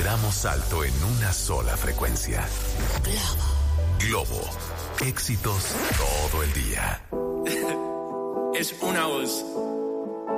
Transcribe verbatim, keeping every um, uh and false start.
vibramos alto en una sola frecuencia. Globo. Globo. Éxitos todo el día. Es una voz.